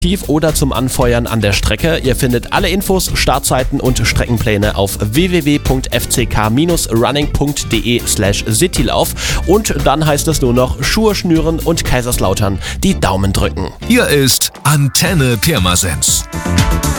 oder zum Anfeuern an der Strecke. Ihr findet alle Infos, Startzeiten und Streckenpläne auf www.fck-running.de/citylauf. Und dann heißt es nur noch Schuhe schnüren und Kaiserslautern die Daumen drücken. Hier ist Antenne Pirmasens.